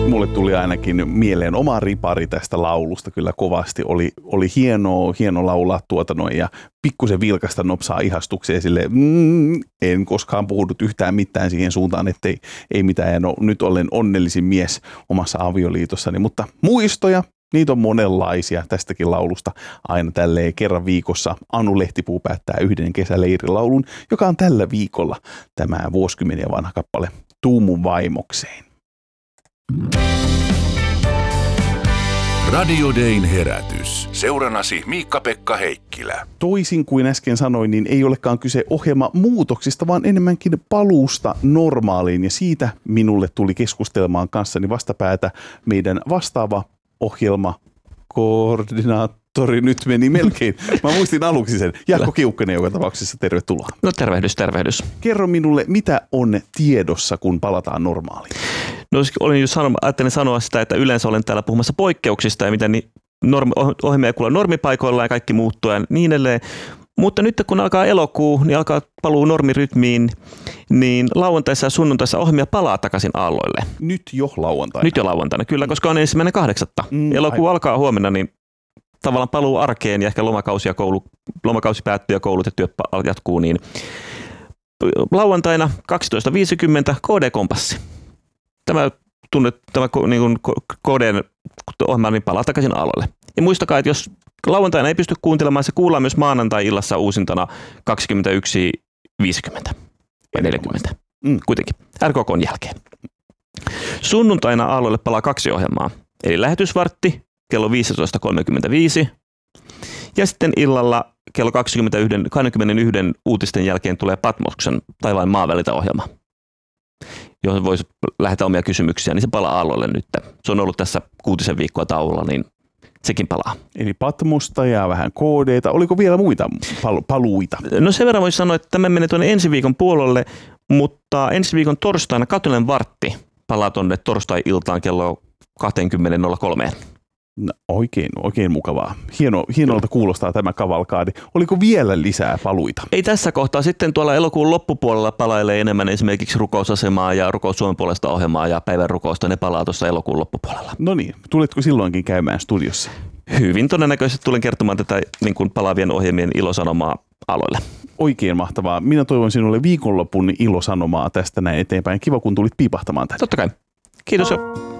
Mulle tuli ainakin mieleen oma ripari tästä laulusta kyllä kovasti. Oli hieno laulaa noin ja pikkusen vilkasta nopsaa ihastukseen sille. En koskaan puhunut yhtään mitään siihen suuntaan, ettei ei mitään. Ja nyt olen onnellisin mies omassa avioliitossani, mutta muistoja. Niitä on monenlaisia tästäkin laulusta. Aina tälleen kerran viikossa Anu Lehtipuu päättää yhden kesäleirilaulun, joka on tällä viikolla tämä vuosikymmeniä vanha kappale Tuu mun vaimokseen. Radio Dayn herätys. Seurannasi Miikka-Pekka Heikkilä. Toisin kuin äsken sanoin, niin ei olekaan kyse ohjelmamuutoksista, vaan enemmänkin paluusta normaaliin. Ja siitä minulle tuli keskustelemaan kanssani vastapäätä meidän vastaava ohjelmakoordinaattori, nyt meni melkein. Mä muistin aluksi sen. Jaakko Kiukkanen joka tapauksessa, tervetuloa. No tervehdys. Kerro minulle, mitä on tiedossa, kun palataan normaaliin? No ajattelin sanoa sitä, että yleensä olen täällä puhumassa poikkeuksista ja miten ohjelmia kuulla normipaikoilla ja kaikki muuttuu ja niin edelleen. Mutta nyt kun alkaa elokuu, niin alkaa paluu normirytmiin, niin lauantaissa ja sunnuntaissa ohjelmia palaa takaisin aalloille. Nyt jo lauantaina, kyllä, koska on 1.8. Elokuu alkaa huomenna, niin tavallaan paluu arkeen ja ehkä lomakausi päättyy ja koulut ja työ jatkuu, niin lauantaina 12.50 KD-kompassi. Tämä niin KD-ohjelma niin palaa takaisin aalloille. Ja muistakaa, että jos lauantaina ei pysty kuuntelemaan, se kuullaan myös maanantai-illassa uusintana 21.50 ja 40. Kuitenkin, RKK:n jälkeen. Sunnuntaina aalloille palaa 2 ohjelmaa, eli lähetysvartti kello 15.35 ja sitten illalla kello 21 uutisten jälkeen tulee Patmoksen taivaan maavälitä-ohjelma, johon voisi lähettää omia kysymyksiä, niin se palaa aalloille nyt. Se on ollut tässä 6 viikkoa tauolla, niin sekin palaa. Eli Patmosta ja vähän KD:tä. Oliko vielä muita paluita? No sen verran voisi sanoa, että tämä menee tuonne ensi viikon puolelle, mutta ensi viikon torstaina Katolinen vartti palaa tuonne torstai-iltaan kello 20.03. No, oikein mukavaa. Hienolta kuulostaa tämä kavalkaadi. Oliko vielä lisää paluita? Ei tässä kohtaa. Sitten tuolla elokuun loppupuolella palailee enemmän esimerkiksi rukousasemaa ja rukous Suomen puolesta ohjelmaa ja päivän rukousta. Ne palaa tuossa elokuun loppupuolella. No niin, tuletko silloinkin käymään studiossa? Hyvin todennäköisesti tulen kertomaan tätä niin kuin palaavien ohjelmien ilosanomaa aloille. Oikein mahtavaa. Minä toivon sinulle viikonlopun ilosanomaa tästä näin eteenpäin. Kiva, kun tulit piipahtamaan tänne. Totta kai. Kiitos.